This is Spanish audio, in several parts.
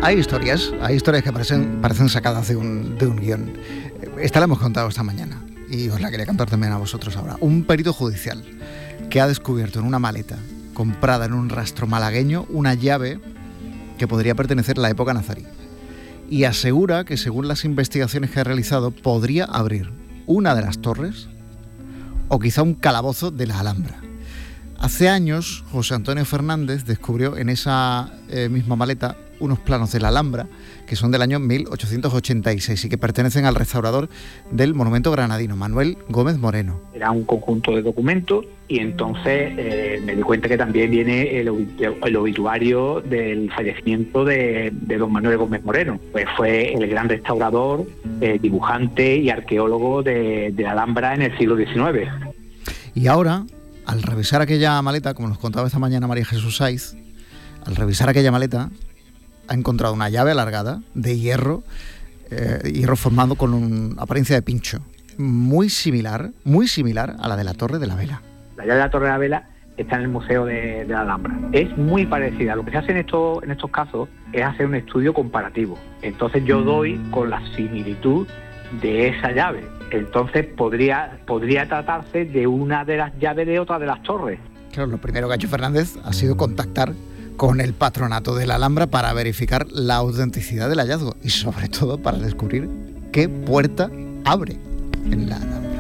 Hay historias que parecen sacadas de un guión. Esta la hemos contado esta mañana y os la quería contar también a vosotros ahora. Un perito judicial que ha descubierto en una maleta comprada en un rastro malagueño una llave que podría pertenecer a la época nazarí. Y asegura que, según las investigaciones que ha realizado, podría abrir una de las torres o quizá un calabozo de la Alhambra. Hace años, José Antonio Fernández descubrió en esa misma maleta unos planos de la Alhambra que son del año 1886 y que pertenecen al restaurador del monumento granadino, Manuel Gómez Moreno. Era un conjunto de documentos y entonces me di cuenta que también viene el obituario del fallecimiento de don Manuel Gómez Moreno. Pues fue el gran restaurador, dibujante y arqueólogo de la Alhambra en el siglo XIX. Y ahora, al revisar aquella maleta, como nos contaba esta mañana María Jesús Saiz, al revisar aquella maleta ha encontrado una llave alargada de hierro formado con una apariencia de pincho, muy similar a la de la Torre de la Vela. La llave de la Torre de la Vela está en el Museo de la Alhambra. Es muy parecida. Lo que se hace en estos casos es hacer un estudio comparativo. Entonces yo doy con la similitud de esa llave. Entonces podría tratarse de una de las llaves de otra de las torres. Claro, lo primero que ha hecho Fernández ha sido contactar con el patronato de la Alhambra para verificar la autenticidad del hallazgo y sobre todo para descubrir qué puerta abre en la Alhambra.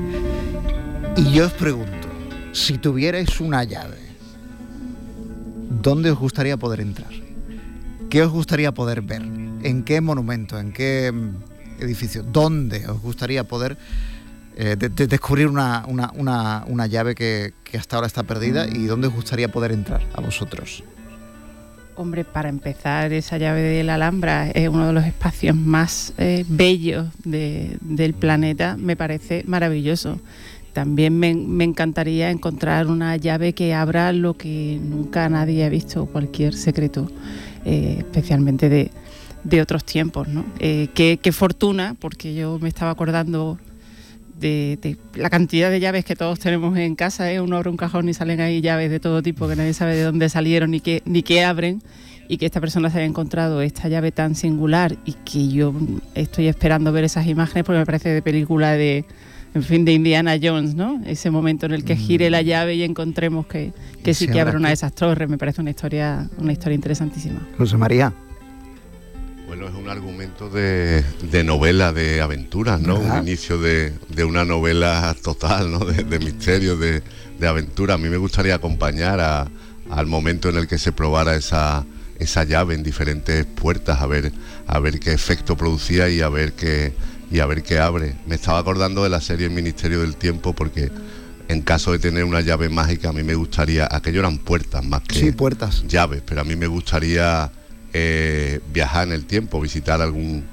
Y yo os pregunto, si tuvierais una llave, ¿dónde os gustaría poder entrar? ¿Qué os gustaría poder ver? ¿En qué monumento? ¿En qué edificio? ¿Dónde os gustaría poder descubrir una llave que hasta ahora está perdida? ¿Y dónde os gustaría poder entrar a vosotros? Hombre, para empezar, esa llave de la Alhambra es uno de los espacios más bellos del planeta. Me parece maravilloso. También me encantaría encontrar una llave que abra lo que nunca nadie ha visto, cualquier secreto, especialmente de otros tiempos, ¿no? Qué fortuna, porque yo me estaba acordando de la cantidad de llaves que todos tenemos en casa, uno abre un cajón y salen ahí llaves de todo tipo que nadie sabe de dónde salieron ni qué abren, y que esta persona se haya encontrado esta llave tan singular y que yo estoy esperando ver esas imágenes porque me parece de película de Indiana Jones, ¿no? Ese momento en el que gire la llave y encontremos que sí que abre una de esas torres. Me parece una historia interesantísima. José María. Bueno, es un argumento de novela, de aventuras, ¿no? ¿Verdad? Un inicio de una novela total, ¿no? De misterio, de aventura. A mí me gustaría acompañar al momento en el que se probara esa llave en diferentes puertas, a ver qué efecto producía y a ver qué abre. Me estaba acordando de la serie El Ministerio del Tiempo, porque en caso de tener una llave mágica, a mí me gustaría, aquello eran puertas más que puertas, llaves, pero a mí me gustaría viajar en el tiempo, visitar alguna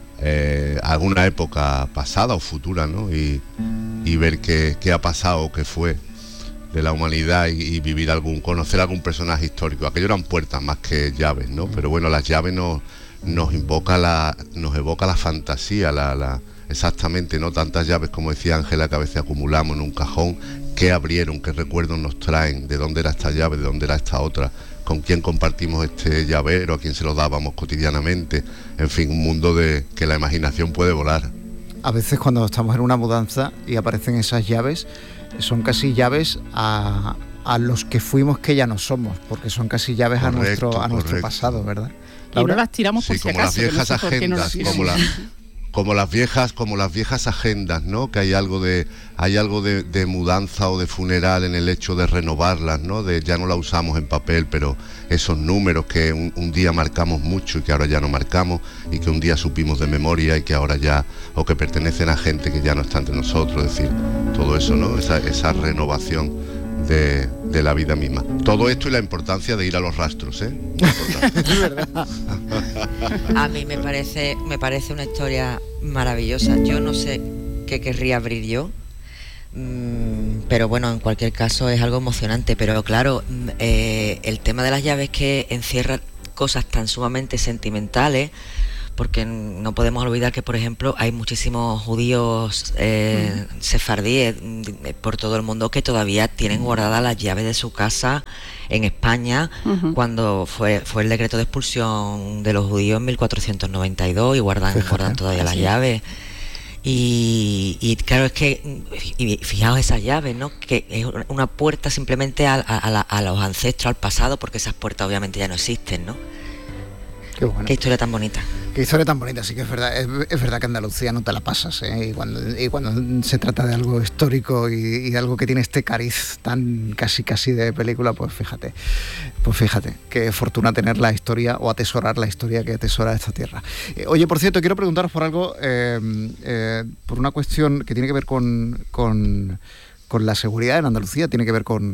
época pasada o futura, ¿no? Y ver qué ha pasado, qué fue de la humanidad y conocer algún personaje histórico. Aquello eran puertas más que llaves, ¿no? Pero bueno, las llaves nos evoca la fantasía, exactamente, ¿no? Tantas llaves, como decía Ángela, que a veces acumulamos en un cajón. ¿Qué abrieron? ¿Qué recuerdos nos traen? ¿De dónde era esta llave? ¿De dónde era esta otra? ¿Con quién compartimos este llavero? ¿A quién se lo dábamos cotidianamente? En fin, un mundo que la imaginación puede volar. A veces cuando estamos en una mudanza y aparecen esas llaves, son casi llaves a los que fuimos que ya no somos, porque son casi llaves correcto, a nuestro pasado, ¿verdad? Laura, y no las tiramos por si acaso. Como las viejas agendas, como las viejas agendas, ¿no? Que hay algo de mudanza o de funeral en el hecho de renovarlas, ¿no? Ya no la usamos en papel, pero esos números que un día marcamos mucho y que ahora ya no marcamos, y que un día supimos de memoria y que ahora ya, o que pertenecen a gente que ya no está entre nosotros, es decir, todo eso, ¿no? Esa renovación de la vida misma. Todo esto y la importancia de ir a los rastros, ¿eh? A mí me parece una historia maravillosa. Yo no sé qué querría abrir yo, pero bueno, en cualquier caso es algo emocionante. Pero claro, el tema de las llaves, que encierra cosas tan sumamente sentimentales, porque no podemos olvidar que, por ejemplo, hay muchísimos judíos sefardíes por todo el mundo que todavía tienen guardadas las llaves de su casa en España, cuando fue el decreto de expulsión de los judíos en 1492 y guardan todavía las llaves. Y claro, es que, y fijaos esas llaves, ¿no? Que es una puerta simplemente a los ancestros, al pasado, porque esas puertas obviamente ya no existen, ¿no? Qué bueno. Qué historia tan bonita. Qué historia tan bonita, sí que es verdad. Es verdad que Andalucía no te la pasas, ¿eh? Y cuando se trata de algo histórico y de algo que tiene este cariz tan casi de película, pues fíjate, qué fortuna tener la historia o atesorar la historia que atesora esta tierra. Oye, por cierto, quiero preguntaros por algo, por una cuestión que tiene que ver con la seguridad en Andalucía, tiene que ver con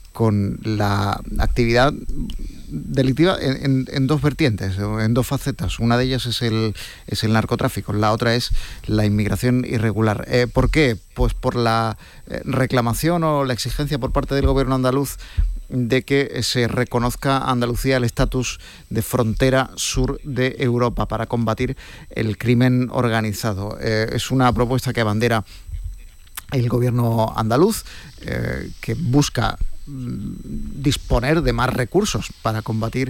la actividad delictiva en dos vertientes, en dos facetas. Una de ellas es el narcotráfico, la otra es la inmigración irregular. ¿Por qué? Pues por la reclamación o la exigencia por parte del gobierno andaluz de que se reconozca a Andalucía el estatus de frontera sur de Europa para combatir el crimen organizado. Es una propuesta que abandera el gobierno andaluz, que busca disponer de más recursos para combatir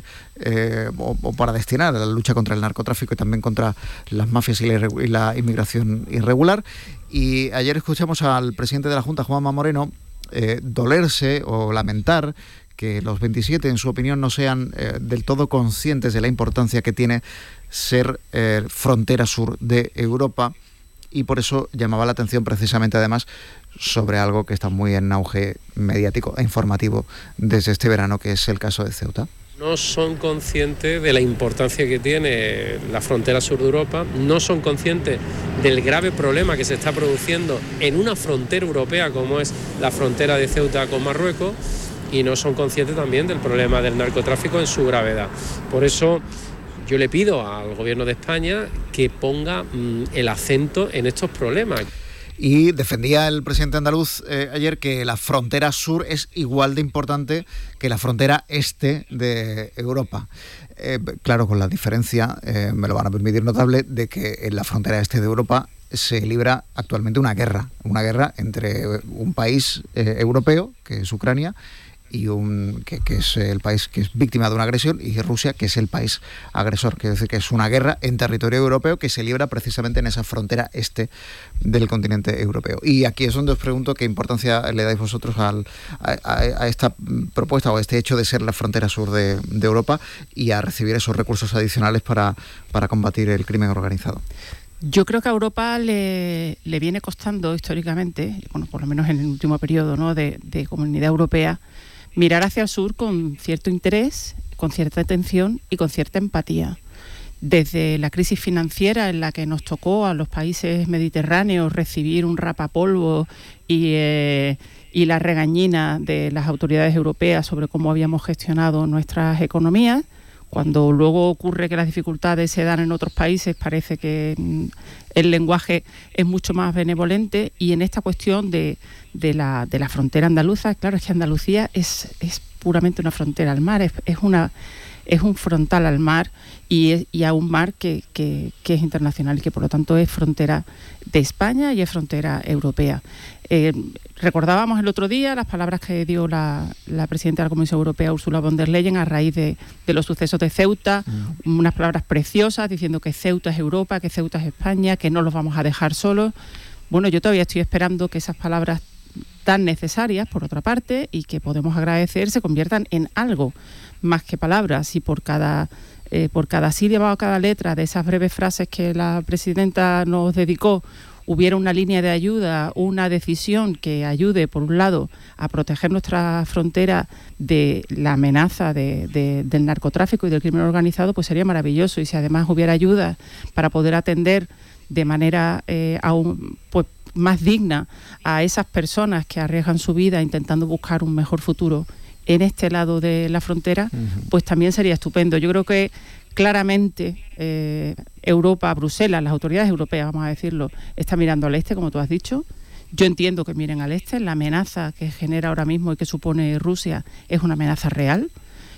o para destinar a la lucha contra el narcotráfico y también contra las mafias y la inmigración irregular. Y ayer escuchamos al presidente de la Junta, Juanma Moreno, dolerse o lamentar que los 27, en su opinión, no sean del todo conscientes de la importancia que tiene ser frontera sur de Europa, y por eso llamaba la atención precisamente, además, sobre algo que está muy en auge mediático e informativo desde este verano, que es el caso de Ceuta. No son conscientes de la importancia que tiene la frontera sur de Europa, no son conscientes del grave problema que se está produciendo en una frontera europea como es la frontera de Ceuta con Marruecos, y no son conscientes también del problema del narcotráfico en su gravedad. Por eso yo le pido al gobierno de España que ponga el acento en estos problemas. Y defendía el presidente andaluz ayer que la frontera sur es igual de importante que la frontera este de Europa. Claro, con la diferencia, me lo van a permitir notable, de que en la frontera este de Europa se libra actualmente una guerra entre un país europeo, que es Ucrania, y que es el país que es víctima de una agresión, y Rusia, que es el país agresor. Quiere decir que es una guerra en territorio europeo que se libra precisamente en esa frontera este del continente europeo. Y aquí es donde os pregunto qué importancia le dais vosotros a esta propuesta o a este hecho de ser la frontera sur de Europa y a recibir esos recursos adicionales para combatir el crimen organizado. Yo creo que a Europa le viene costando históricamente, bueno, por lo menos en el último periodo, ¿no?, de Comunidad Europea, mirar hacia el sur con cierto interés, con cierta atención y con cierta empatía. Desde la crisis financiera en la que nos tocó a los países mediterráneos recibir un rapapolvo y la regañina de las autoridades europeas sobre cómo habíamos gestionado nuestras economías, cuando luego ocurre que las dificultades se dan en otros países, parece que el lenguaje es mucho más benevolente. Y en esta cuestión de la frontera andaluza, claro, es que Andalucía es puramente una frontera al mar, es un frontal al mar y a un mar que es internacional y que por lo tanto es frontera de España y es frontera europea. Recordábamos el otro día las palabras que dio la presidenta de la Comisión Europea, Ursula von der Leyen, a raíz de los sucesos de Ceuta, unas palabras preciosas diciendo que Ceuta es Europa, que Ceuta es España, que no los vamos a dejar solos. Bueno, yo todavía estoy esperando que esas palabras tan necesarias, por otra parte, y que podemos agradecer, se conviertan en algo más que palabras, y por cada sílaba o cada letra de esas breves frases que la presidenta nos dedicó hubiera una línea de ayuda, una decisión que ayude, por un lado, a proteger nuestra frontera de la amenaza del narcotráfico y del crimen organizado, pues sería maravilloso. Y si además hubiera ayuda para poder atender de manera aún pues más digna a esas personas que arriesgan su vida intentando buscar un mejor futuro en este lado de la frontera, pues también sería estupendo. Yo creo que claramente Europa, Bruselas, las autoridades europeas, vamos a decirlo, está mirando al este, como tú has dicho. Yo entiendo que miren al este. La amenaza que genera ahora mismo y que supone Rusia es una amenaza real.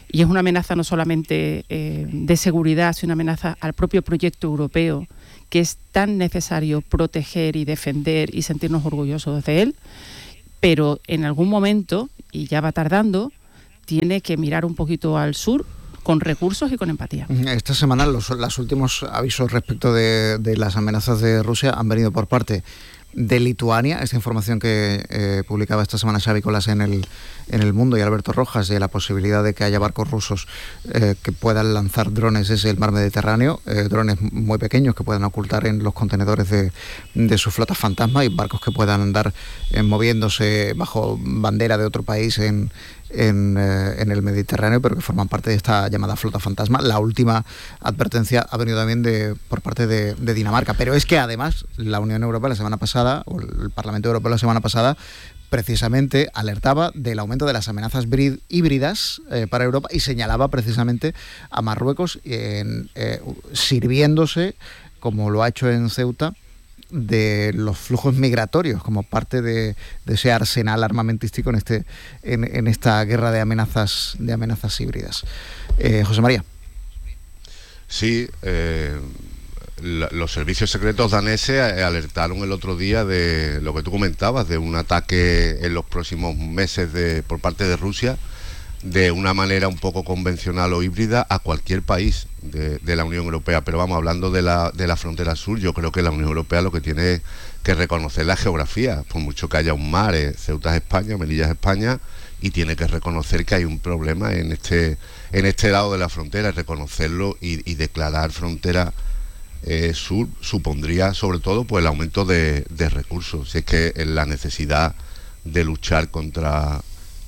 y es una amenaza no solamente de seguridad, sino una amenaza al propio proyecto europeo, que es tan necesario proteger y defender y sentirnos orgullosos de él, pero en algún momento, y ya va tardando, tiene que mirar un poquito al sur con recursos y con empatía. Esta semana los últimos avisos respecto de las amenazas de Rusia han venido por parte de Lituania, esta información que publicaba esta semana Xavi Colas en el Mundo y Alberto Rojas, de la posibilidad de que haya barcos rusos que puedan lanzar drones desde el mar Mediterráneo, drones muy pequeños que puedan ocultar en los contenedores de su flota fantasma, y barcos que puedan andar moviéndose bajo bandera de otro país en el Mediterráneo, pero que forman parte de esta llamada flota fantasma. La última advertencia ha venido también por parte de Dinamarca, pero es que además la Unión Europea la semana pasada, o el Parlamento Europeo la semana pasada, precisamente alertaba del aumento de las amenazas híbridas para Europa, y señalaba precisamente a Marruecos sirviéndose, como lo ha hecho en Ceuta, de los flujos migratorios como parte de ese arsenal armamentístico en esta guerra de amenazas híbridas. José María. Sí, los servicios secretos daneses alertaron el otro día de lo que tú comentabas, de un ataque en los próximos meses por parte de Rusia, de una manera un poco convencional o híbrida, a cualquier país de la Unión Europea. Pero vamos, hablando de la frontera sur, yo creo que la Unión Europea lo que tiene que reconocer la geografía, por mucho que haya un mar, Ceuta es España, Melilla es España, y tiene que reconocer que hay un problema en este lado de la frontera, reconocerlo y declarar frontera sur supondría sobre todo pues el aumento de recursos. Si es que la necesidad de luchar contra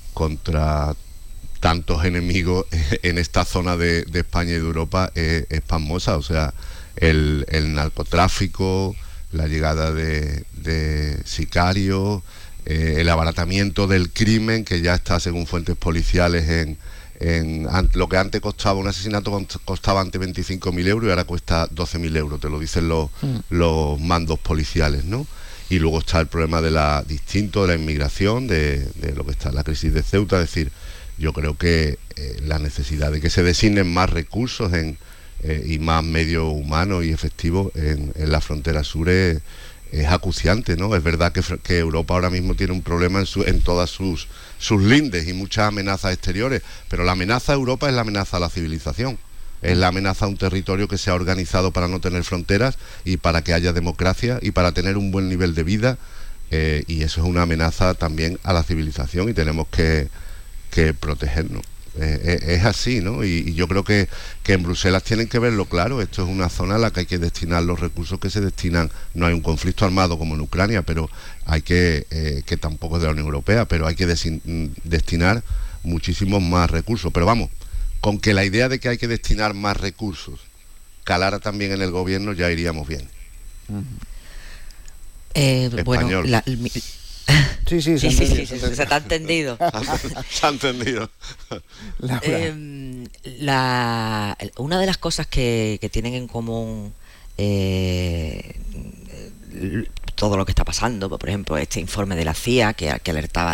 tantos enemigos en esta zona de España y de Europa es pasmosa. O sea, el narcotráfico, la llegada de sicarios, el abaratamiento del crimen, que ya está, según fuentes policiales, en lo que antes costaba un asesinato, costaba antes 25.000 euros y ahora cuesta 12.000 euros, te lo dicen los mandos policiales, ¿no? Y luego está el problema de la inmigración, de lo que está la crisis de Ceuta. Es decir, yo creo que la necesidad de que se designen más recursos y más medios humanos y efectivos en la frontera sur es acuciante, ¿no? Es verdad que Europa ahora mismo tiene un problema en todas sus lindes y muchas amenazas exteriores, pero la amenaza a Europa es la amenaza a la civilización, es la amenaza a un territorio que se ha organizado para no tener fronteras y para que haya democracia y para tener un buen nivel de vida, y eso es una amenaza también a la civilización y tenemos que protegernos. Es así, ¿no? Y yo creo que en Bruselas tienen que verlo claro. Esto es una zona a la que hay que destinar los recursos que se destinan. No hay un conflicto armado como en Ucrania, pero hay que tampoco es de la Unión Europea, pero hay que destinar muchísimos más recursos. Pero vamos, con que la idea de que hay que destinar más recursos calara también en el gobierno, ya iríamos bien. Bueno, Sí, se te ha entendido. Se ha entendido. Una de las cosas que tienen en común todo lo que está pasando, por ejemplo, este informe de la CIA que alertaba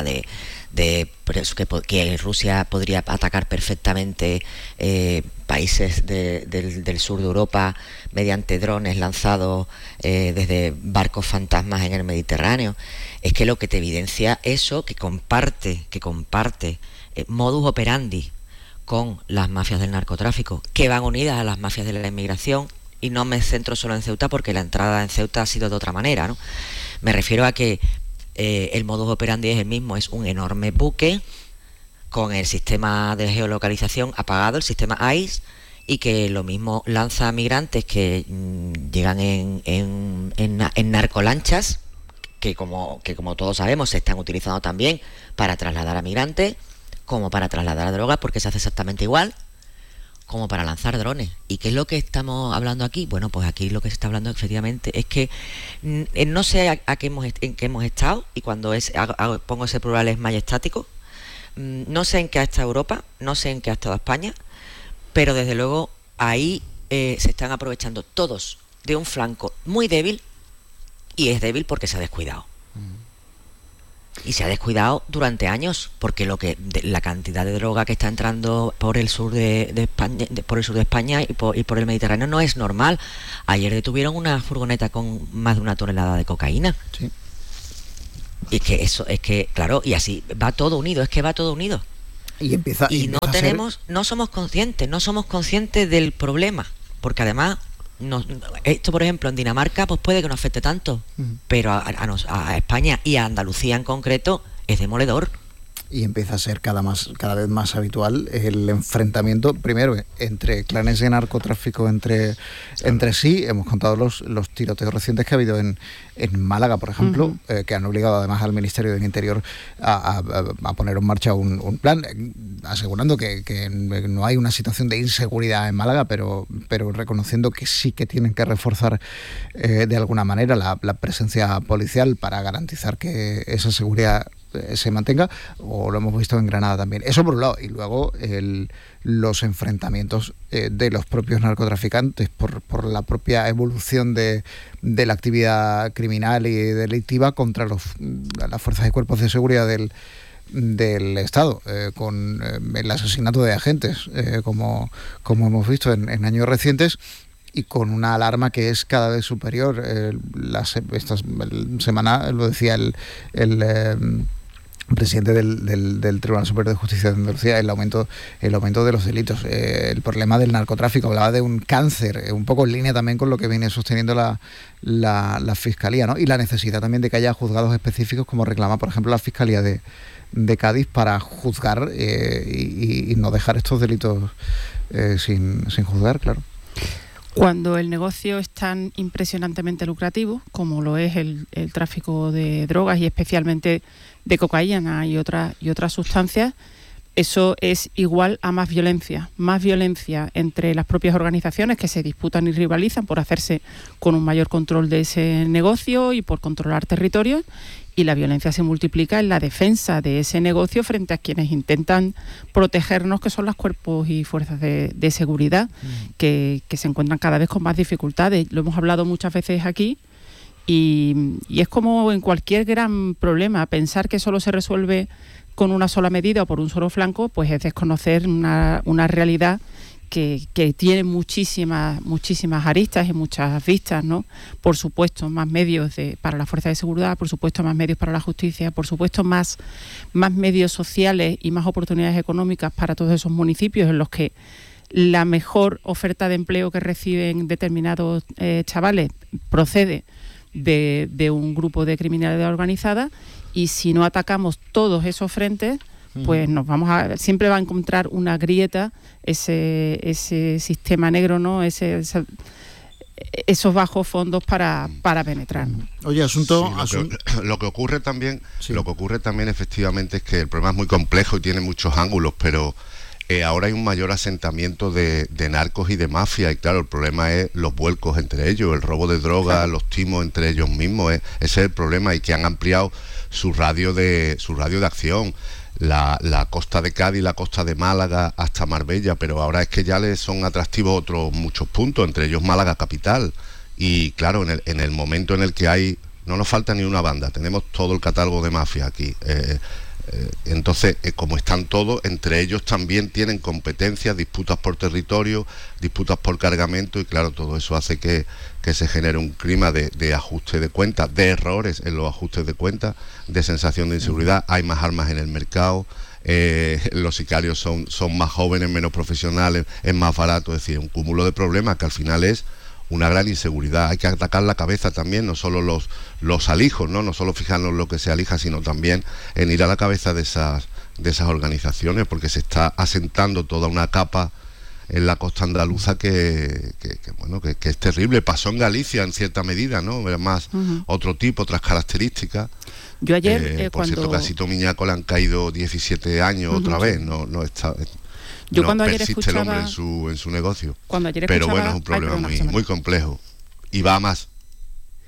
que Rusia podría atacar perfectamente países del sur de Europa mediante drones lanzados desde barcos fantasmas en el Mediterráneo, es que lo que te evidencia eso, que comparte modus operandi con las mafias del narcotráfico, que van unidas a las mafias de la inmigración. Y no me centro solo en Ceuta, porque la entrada en Ceuta ha sido de otra manera, ¿no? Me refiero a que el modus operandi es el mismo, es un enorme buque con el sistema de geolocalización apagado, el sistema ICE, y que lo mismo lanza a migrantes que llegan en narcolanchas, que como todos sabemos se están utilizando también para trasladar a migrantes, como para trasladar a drogas, porque se hace exactamente igual, como para lanzar drones. ¿Y qué es lo que estamos hablando aquí? Bueno, pues aquí lo que se está hablando efectivamente es que no sé en qué hemos estado, y cuando pongo ese plural es majestático, no sé en qué ha estado Europa, no sé en qué ha estado España, pero desde luego ahí se están aprovechando todos de un flanco muy débil, y es débil porque se ha descuidado. Y se ha descuidado durante años, porque la cantidad de droga que está entrando por el sur de España, por el sur de España y por el Mediterráneo no es normal. Ayer detuvieron una furgoneta con más de 1 tonelada de cocaína. Sí. Y claro, y así va todo unido, es que va todo unido. No somos conscientes del problema, porque además esto, por ejemplo, en Dinamarca pues puede que no afecte tanto, pero a España y a Andalucía en concreto es demoledor. Y empieza a ser cada vez más habitual el enfrentamiento, primero, entre clanes de narcotráfico entre sí. Hemos contado los tiroteos recientes que ha habido en Málaga, por ejemplo, que han obligado además al Ministerio del Interior a poner en marcha un plan, asegurando que no hay una situación de inseguridad en Málaga, pero reconociendo que sí que tienen que reforzar de alguna manera la presencia policial para garantizar que esa seguridad se mantenga, o lo hemos visto en Granada también. Eso por un lado. Y luego los enfrentamientos de los propios narcotraficantes por la propia evolución de la actividad criminal y delictiva contra las fuerzas y cuerpos de seguridad del Estado, con el asesinato de agentes, como hemos visto en años recientes, y con una alarma que es cada vez superior. Esta semana lo decía el presidente del Tribunal Superior de Justicia de Andalucía, el aumento de los delitos, el problema del narcotráfico. Hablaba de un cáncer, un poco en línea también con lo que viene sosteniendo la Fiscalía, ¿no? Y la necesidad también de que haya juzgados específicos, como reclama, por ejemplo, la Fiscalía de Cádiz, para juzgar y no dejar estos delitos sin juzgar, claro. Cuando el negocio es tan impresionantemente lucrativo, como lo es el tráfico de drogas y especialmente de cocaína y otras sustancias, eso es igual a más violencia entre las propias organizaciones que se disputan y rivalizan por hacerse con un mayor control de ese negocio y por controlar territorios, y la violencia se multiplica en la defensa de ese negocio frente a quienes intentan protegernos, que son los cuerpos y fuerzas de seguridad, que se encuentran cada vez con más dificultades. Lo hemos hablado muchas veces aquí, y es como en cualquier gran problema, pensar que solo se resuelve con una sola medida o por un solo flanco, pues es desconocer una realidad que tiene muchísimas aristas y muchas vistas, ¿no? Por supuesto, más medios para la fuerza de seguridad, por supuesto, más medios para la justicia, por supuesto, más medios sociales y más oportunidades económicas para todos esos municipios en los que la mejor oferta de empleo que reciben determinados chavales procede de un grupo de criminalidad organizada, y si no atacamos todos esos frentes, pues siempre va a encontrar una grieta ese sistema negro, ¿no? Esos bajos fondos para penetrar, ¿no? Oye, lo que ocurre también efectivamente es que el problema es muy complejo y tiene muchos ángulos, pero ahora hay un mayor asentamiento de narcos y de mafia, y claro, el problema es los vuelcos entre ellos, el robo de drogas, claro, los timos entre ellos mismos, ese es el problema, y que han ampliado su radio de acción. La costa de Cádiz, la costa de Málaga hasta Marbella, pero ahora es que ya les son atractivos otros muchos puntos, entre ellos Málaga capital. Y claro, en el momento en el que no nos falta ni una banda, tenemos todo el catálogo de mafia aquí. Entonces, como están todos, entre ellos también tienen competencias, disputas por territorio, disputas por cargamento, y claro, todo eso hace que se genere un clima de ajuste de cuentas, de errores en los ajustes de cuentas, de sensación de inseguridad. Hay más armas en el mercado, los sicarios son más jóvenes, menos profesionales, es más barato, es decir, un cúmulo de problemas que al final es una gran inseguridad. Hay que atacar la cabeza también, no solo los alijos, no solo fijarnos en lo que se alija, sino también en ir a la cabeza de esas organizaciones, porque se está asentando toda una capa en la costa andaluza que es terrible. Pasó en Galicia en cierta medida, ¿no? Era más otro tipo, otras características. Yo ayer por cierto, que a Sito Miñaco le han caído 17 años otra vez, no está. Yo no cuando ayer persiste escuchaba, el hombre en su negocio. Cuando ayer pero escuchaba, bueno, es un problema muy complejo y va a más.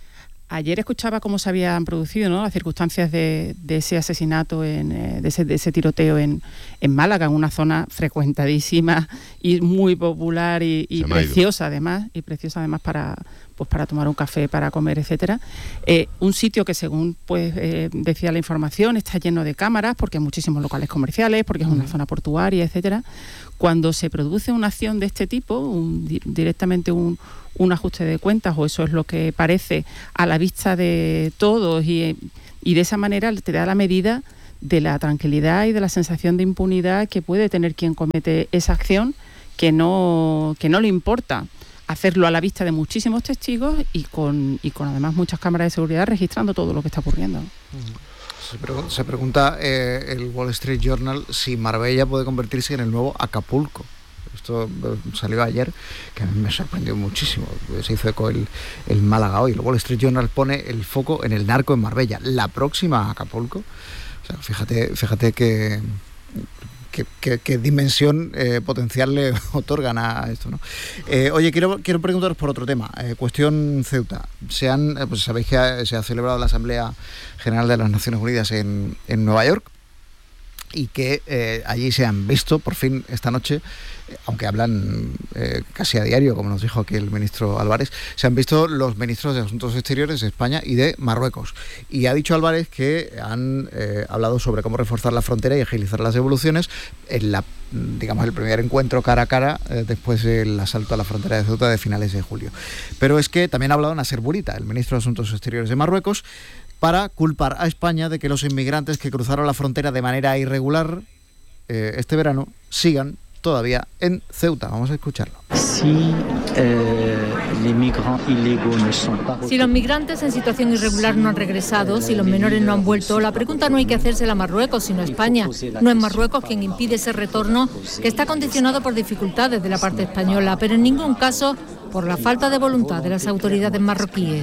Ayer escuchaba cómo se habían producido, ¿no?, las circunstancias de ese asesinato, de ese tiroteo en Málaga, en una zona frecuentadísima y muy popular y preciosa además para tomar un café, para comer, etcétera. Un sitio que, según decía la información, está lleno de cámaras porque hay muchísimos locales comerciales, porque es una zona portuaria, etcétera. Cuando se produce una acción de este tipo, directamente un ajuste de cuentas, o eso es lo que parece a la vista de todos, y de esa manera te da la medida de la tranquilidad y de la sensación de impunidad que puede tener quien comete esa acción, que no le importa hacerlo a la vista de muchísimos testigos y con además muchas cámaras de seguridad registrando todo lo que está ocurriendo. Se pregunta el Wall Street Journal si Marbella puede convertirse en el nuevo Acapulco. Esto salió ayer, que a mí me sorprendió muchísimo. Se hizo eco el Málaga hoy. El Wall Street Journal pone el foco en el narco en Marbella. La próxima Acapulco. O sea, fíjate que qué dimensión potencial le otorgan a esto, ¿no? Oye, quiero preguntaros por otro tema. Cuestión Ceuta. Pues sabéis que se ha celebrado la Asamblea General de las Naciones Unidas en Nueva York, y que allí se han visto por fin esta noche, aunque hablan casi a diario, como nos dijo aquí el ministro Álvarez, se han visto los ministros de Asuntos Exteriores de España y de Marruecos. Y ha dicho Álvarez que han hablado sobre cómo reforzar la frontera y agilizar las devoluciones en el primer encuentro cara a cara después del asalto a la frontera de Ceuta de finales de julio. Pero es que también ha hablado Nasser Bourita, el ministro de Asuntos Exteriores de Marruecos, para culpar a España de que los inmigrantes que cruzaron la frontera de manera irregular este verano sigan todavía en Ceuta. Vamos a escucharlo. Si los migrantes en situación irregular no han regresado, si los menores no han vuelto, la pregunta no hay que hacérsela a Marruecos, sino a España. No es Marruecos quien impide ese retorno, que está condicionado por dificultades de la parte española, pero en ningún caso por la falta de voluntad de las autoridades marroquíes.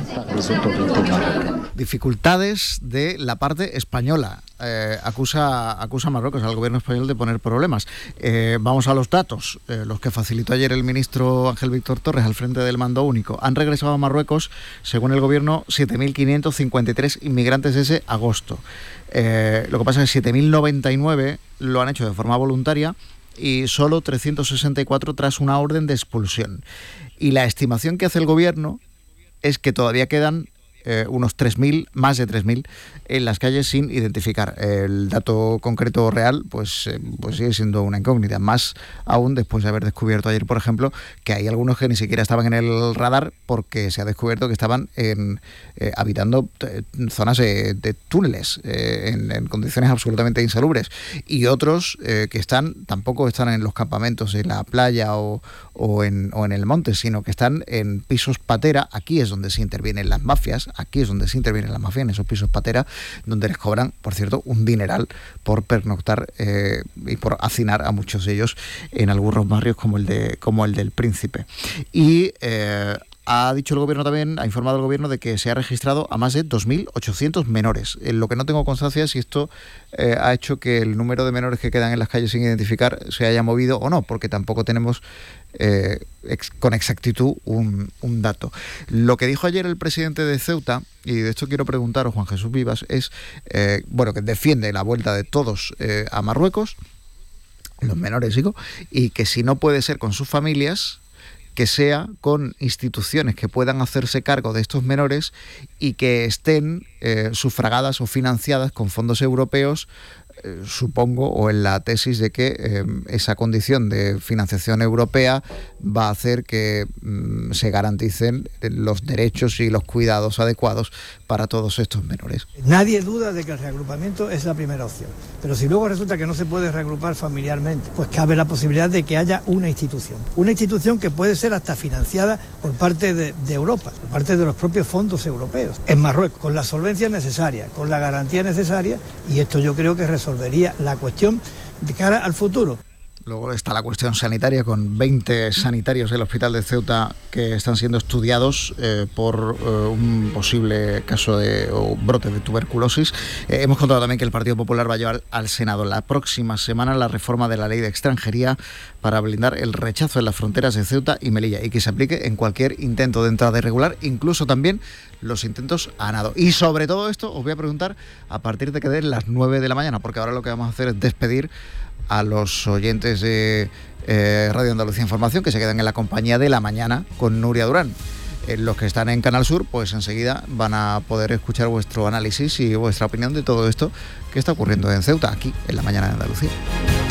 Dificultades de la parte española. Acusa a Marruecos, al gobierno español, de poner problemas. Vamos a los datos, los que facilitó ayer el ministro Ángel Víctor Torres al frente del mando único. Han regresado a Marruecos, según el gobierno, 7.553 inmigrantes desde agosto. Lo que pasa es que 7.099 lo han hecho de forma voluntaria y solo 364 tras una orden de expulsión. Y la estimación que hace el gobierno es que todavía quedan unos 3.000, más de 3.000 en las calles sin identificar. El dato concreto real pues sigue siendo una incógnita, más aún después de haber descubierto ayer, por ejemplo, que hay algunos que ni siquiera estaban en el radar, porque se ha descubierto que estaban habitando zonas de túneles en condiciones absolutamente insalubres, y otros que tampoco están en los campamentos en la playa o en el monte, sino que están en pisos patera. Aquí es donde se intervienen las mafias, en esos pisos patera, donde les cobran, por cierto, un dineral por pernoctar y por hacinar a muchos de ellos en algunos barrios como el del Príncipe. Y ha dicho el gobierno también, ha informado el gobierno de que se ha registrado a más de 2.800 menores. Lo que no tengo constancia es si esto ha hecho que el número de menores que quedan en las calles sin identificar se haya movido o no, porque tampoco tenemos con exactitud un dato. Lo que dijo ayer el presidente de Ceuta, y de esto quiero preguntaros, Juan Jesús Vivas, es que defiende la vuelta de todos a Marruecos, los menores digo, y que si no puede ser con sus familias, que sea con instituciones que puedan hacerse cargo de estos menores y que estén sufragadas o financiadas con fondos europeos, supongo, o en la tesis de que esa condición de financiación europea va a hacer que se garanticen los derechos y los cuidados adecuados para todos estos menores. Nadie duda de que el reagrupamiento es la primera opción, pero si luego resulta que no se puede reagrupar familiarmente, pues cabe la posibilidad de que haya una institución que puede ser hasta financiada por parte de Europa, por parte de los propios fondos europeos, en Marruecos, con la solvencia necesaria, con la garantía necesaria, y esto yo creo que resolvería la cuestión de cara al futuro. Luego está la cuestión sanitaria, con 20 sanitarios del hospital de Ceuta que están siendo estudiados por un posible caso de brote de tuberculosis. Hemos contado también que el Partido Popular va a llevar al Senado la próxima semana la reforma de la ley de extranjería para blindar el rechazo en las fronteras de Ceuta y Melilla y que se aplique en cualquier intento de entrada irregular, incluso también los intentos a nado. Y sobre todo esto os voy a preguntar a partir de que den las 9 de la mañana, porque ahora lo que vamos a hacer es despedir a los oyentes de Radio Andalucía Información, que se quedan en la compañía de La Mañana con Nuria Durán. Los que están en Canal Sur, pues enseguida van a poder escuchar vuestro análisis y vuestra opinión de todo esto que está ocurriendo en Ceuta, aquí en La Mañana de Andalucía.